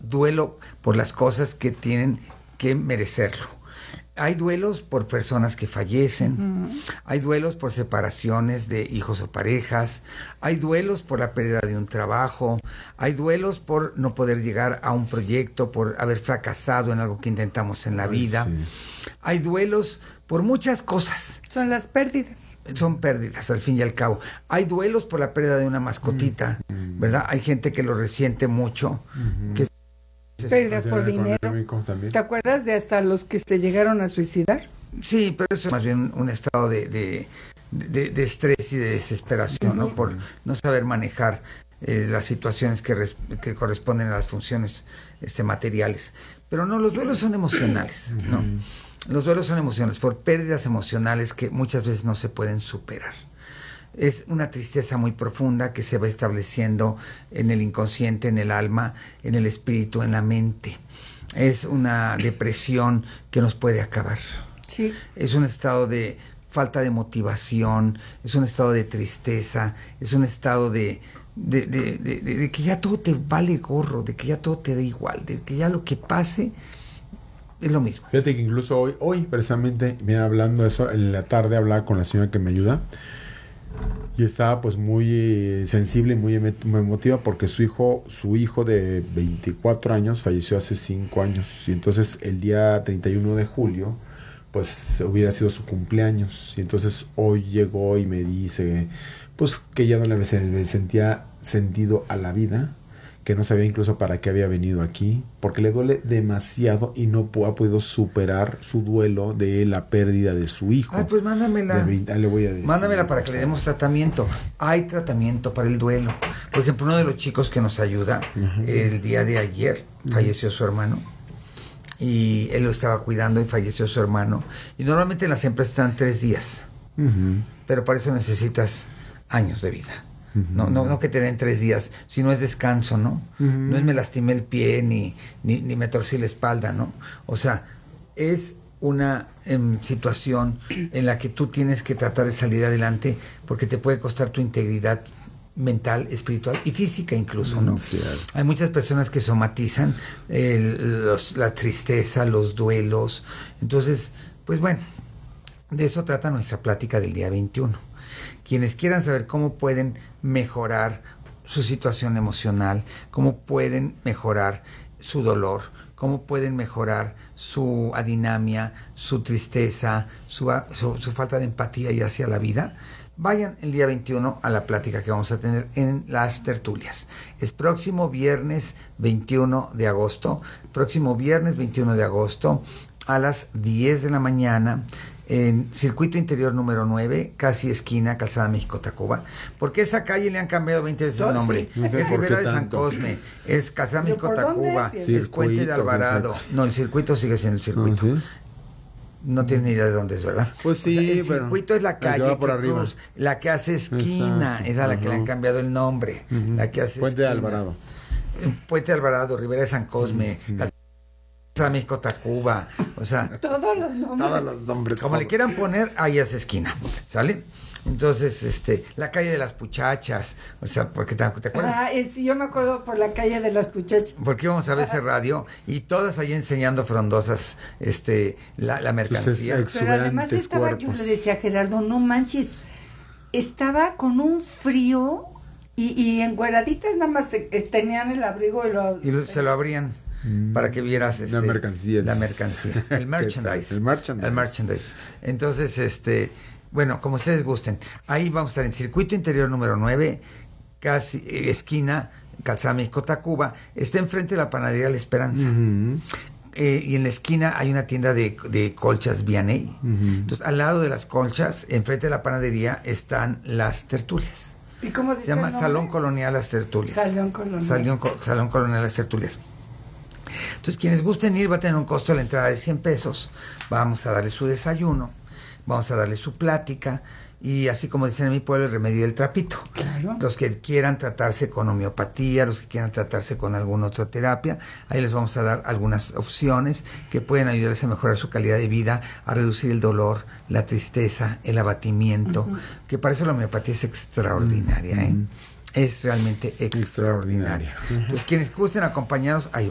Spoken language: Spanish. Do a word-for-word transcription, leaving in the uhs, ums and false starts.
duelo por las cosas que tienen que merecerlo. Hay duelos por personas que fallecen, uh-huh. hay duelos por separaciones de hijos o parejas, hay duelos por la pérdida de un trabajo, hay duelos por no poder llegar a un proyecto, por haber fracasado en algo que intentamos en la Ay, vida. Sí. Hay duelos por muchas cosas. Son las pérdidas. Son pérdidas, al fin y al cabo. Hay duelos por la pérdida de una mascotita, uh-huh. ¿verdad? Hay gente que lo resiente mucho, uh-huh. que pérdidas por dinero. ¿Te acuerdas de hasta los que se llegaron a suicidar? Sí, pero eso es más bien un estado de, de, de, de estrés y de desesperación, uh-huh. ¿no? Por no saber manejar eh, las situaciones que, res, que corresponden a las funciones este, materiales. Pero no, los duelos son emocionales, uh-huh. ¿no? Los duelos son emocionales, por pérdidas emocionales que muchas veces no se pueden superar. Es una tristeza muy profunda que se va estableciendo en el inconsciente, en el alma, en el espíritu, en la mente. Es una depresión que nos puede acabar. Sí. Es un estado de falta de motivación, es un estado de tristeza, es un estado de, de, de, de, de, de que ya todo te vale gorro, de que ya todo te da igual, de que ya lo que pase es lo mismo. Fíjate que incluso hoy, hoy precisamente, viene hablando de eso, en la tarde hablaba con la señora que me ayuda, y estaba pues muy sensible y muy emotiva porque su hijo su hijo de veinticuatro años falleció hace cinco años y entonces el día treinta y uno de julio pues hubiera sido su cumpleaños y entonces hoy llegó y me dice pues que ya no le sentía sentido a la vida, que no sabía incluso para qué había venido aquí, porque le duele demasiado y no ha podido superar su duelo de la pérdida de su hijo. Ay, pues mándamela. veinte, le voy a decir, mándamela para que le demos tratamiento. Hay tratamiento para el duelo. Por ejemplo, uno de los chicos que nos ayuda, uh-huh. el día de ayer falleció su hermano. Y él lo estaba cuidando y falleció su hermano. Y normalmente en las empresas están tres días. Uh-huh. Pero para eso necesitas años de vida. Uh-huh. No, no, no que te den tres días, sino es descanso, ¿no? Uh-huh. No es me lastimé el pie ni, ni, ni me torcí la espalda, ¿no? O sea, es una em, situación en la que tú tienes que tratar de salir adelante porque te puede costar tu integridad mental, espiritual y física incluso, ¿no? Sí. Hay muchas personas que somatizan eh, los, la tristeza, los duelos. Entonces, pues bueno, de eso trata nuestra plática del día veintiuno. Quienes quieran saber cómo pueden mejorar su situación emocional, cómo pueden mejorar su dolor, cómo pueden mejorar su adinamia, su tristeza, su, su, su falta de empatía y hacia la vida, vayan el día veintiuno a la plática que vamos a tener en las tertulias. Es próximo viernes veintiuno de agosto, próximo viernes veintiuno de agosto a las diez de la mañana, en Circuito Interior número nueve, casi esquina Calzada México-Tacuba, porque esa calle le han cambiado veinte veces el nombre. No sé es Rivera de San Cosme, es Calzada México-Tacuba, es, es Puente de Alvarado. No, el circuito sigue siendo el circuito. ¿Ah, sí? No tienes ni idea de dónde es, ¿verdad? Pues sí, o sea, el pero circuito es la calle que cruz, la que hace esquina, exacto, es a la uh-huh. que le han cambiado el nombre, uh-huh. la que hace Puente esquina. de Alvarado. Puente de Alvarado, Rivera de San Cosme, uh-huh. México Tacuba, o sea, todos los nombres, todos los nombres, como le quieran poner, ahí es esquina, ¿sale? Entonces, este, la calle de las Puchachas, o sea, porque te, ¿te acuerdas? Ah, sí, yo me acuerdo por la calle de las Puchachas. Porque íbamos a ver ese radio y todas ahí enseñando frondosas, este, la, la mercancía. Pues Pero además estaba, cuerpos. Yo le decía a Gerardo, no manches, estaba con un frío y, y encueraditas nada más se, tenían el abrigo y lo, y lo, se lo abrían. Mm. Para que vieras este, la mercancía, la mercancía, el merchandise, el merchandise, el merchandise. Entonces, este, bueno, como ustedes gusten, ahí vamos a estar en Circuito Interior número nueve, casi eh, esquina Calzada México-Tacuba, está enfrente de la panadería La Esperanza. Uh-huh. Eh, y en la esquina hay una tienda de, de colchas Vianney. Uh-huh. Entonces, al lado de las colchas, enfrente de la panadería, están las tertulias. ¿Y cómo se llama? Salón Colonial Las Tertulias. Salón Colonial. Salón, Salón Colonial Las Tertulias. Entonces, quienes gusten ir, va a tener un costo de la entrada de cien pesos. Vamos a darle su desayuno, vamos a darle su plática y así como dicen en mi pueblo, el remedio del trapito. Claro. Los que quieran tratarse con homeopatía, los que quieran tratarse con alguna otra terapia, ahí les vamos a dar algunas opciones que pueden ayudarles a mejorar su calidad de vida, a reducir el dolor, la tristeza, el abatimiento, uh-huh. que para eso la homeopatía es extraordinaria, uh-huh. ¿eh? Es realmente extraordinaria. Uh-huh. Entonces, quienes gusten acompañarnos, ahí